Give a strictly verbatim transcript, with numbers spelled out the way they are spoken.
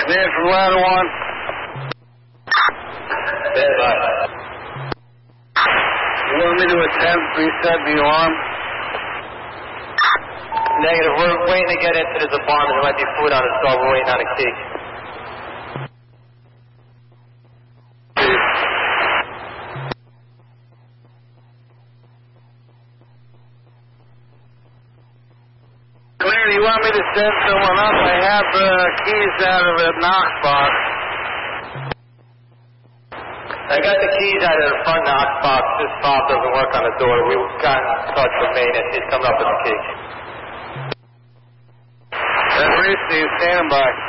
Command from ladder one. Stand by. You want me to attempt reset the alarm? Negative. We're waiting to get into this apartment. There might be food on the stove. We're waiting on a key. Clear, do you want me to send someone up? I have the uh, keys out of the Knox box. I got the keys out of the front Knox box. This fob doesn't work on the door. We got in touch with maintenance. He's coming up with the key. Referee, Steve, stand by.